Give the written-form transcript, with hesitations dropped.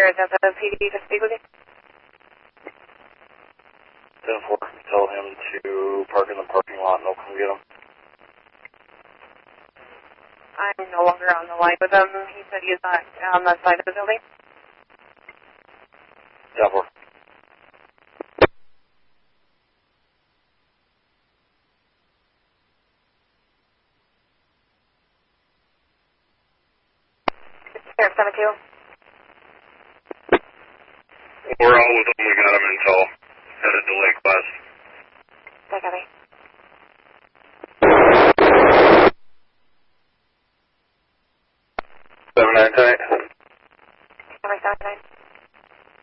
Sure, is that the PD to speak with you? 10-4, tell him to park in the parking lot and they'll come get him. I'm no longer on the line with him. He said he's not on the side of the building. 10-4. Sheriff 72. We're all with him. We got him in tow.